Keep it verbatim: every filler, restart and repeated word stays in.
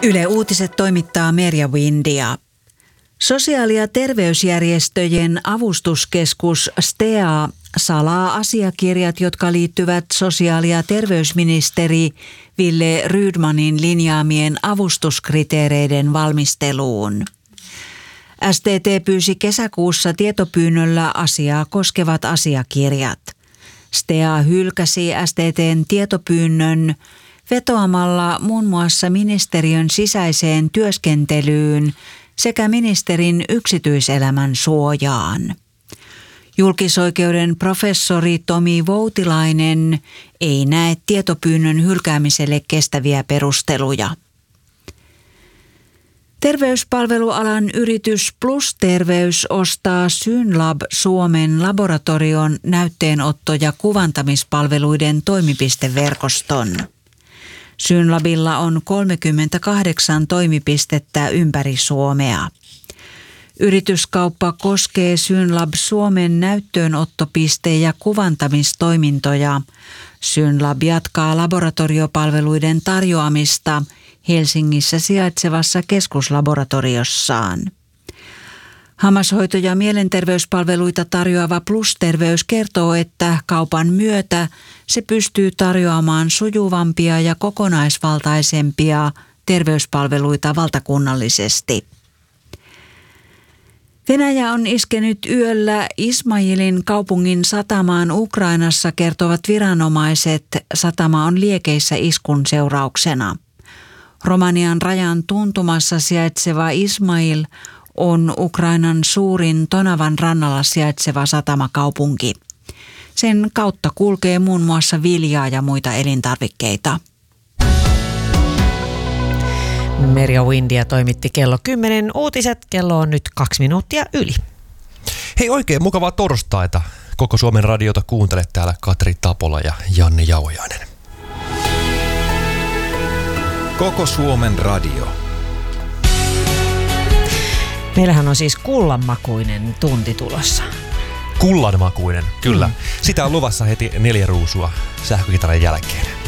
Yle Uutiset toimittaa Merja Windia. Sosiaali- ja terveysjärjestöjen avustuskeskus S T E A salaa asiakirjat, jotka liittyvät sosiaali- ja terveysministeri Wille Rydmanin linjaamien avustuskriteereiden valmisteluun. S T T pyysi kesäkuussa tietopyynnöllä asiaa koskevat asiakirjat. S T E A hylkäsi S T T:n tietopyynnön vetoamalla muun muassa ministeriön sisäiseen työskentelyyn sekä ministerin yksityiselämän suojaan. Julkisoikeuden professori Tomi Voutilainen ei näe tietopyynnön hylkäämiselle kestäviä perusteluja. Terveyspalvelualan yritys Plus Terveys ostaa Synlab Suomen laboratorion näytteenotto- ja kuvantamispalveluiden toimipisteverkoston. Synlabilla on kolmekymmentäkahdeksan toimipistettä ympäri Suomea. Yrityskauppa koskee Synlab Suomen näytteenottopiste- ja kuvantamistoimintoja. Synlab jatkaa laboratoriopalveluiden tarjoamista Helsingissä sijaitsevassa keskuslaboratoriossaan. Hammashoito- ja mielenterveyspalveluita tarjoava Plus Terveys kertoo, että kaupan myötä se pystyy tarjoamaan sujuvampia ja kokonaisvaltaisempia terveyspalveluita valtakunnallisesti. Venäjä on iskenyt yöllä Ismailin kaupungin satamaan Ukrainassa, kertovat viranomaiset. Satama on liekeissä iskun seurauksena. Romanian rajan tuntumassa sijaitseva Ismail on Ukrainan suurin Tonavan rannalla sijaitseva satamakaupunki. Sen kautta kulkee muun muassa viljaa ja muita elintarvikkeita. Merja Windia toimitti kello kymmenen uutiset. Kello on nyt kaksi minuuttia yli. Hei, oikein mukavaa torstaita. Koko Suomen radiota kuuntelet täällä Katri Tapola ja Janne Jauhiainen. Koko Suomen radio. Meillähän on siis kullanmakuinen tunti tulossa. Kullanmakuinen, kyllä. Mm. Sitä on luvassa heti neljä ruusua sähkökitaran jälkeen.